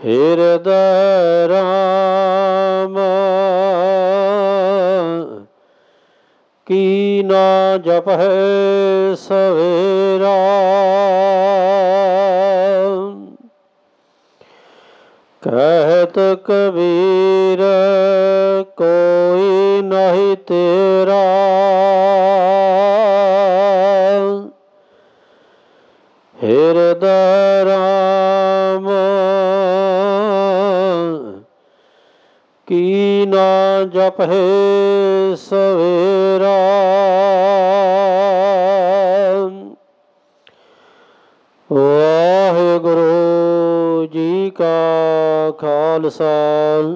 ਹਿਰਦੈ ਰਾਮ ਕੀਨਾ ਜਪਹਿ ਸਵੇਰਾ। ਕਹਿਤ ਕਬੀਰ ਕੋਈ ਨਹੀਂ ਤੇਰਾ, ਹਿਰਦੈ ਰਾਮ ਕੀਨਾ ਜਪਹਿ ਸਵੇਰਾ। ਵਾਹਿਗੁਰੂ ਜੀ ਕਾ ਖਾਲਸਾ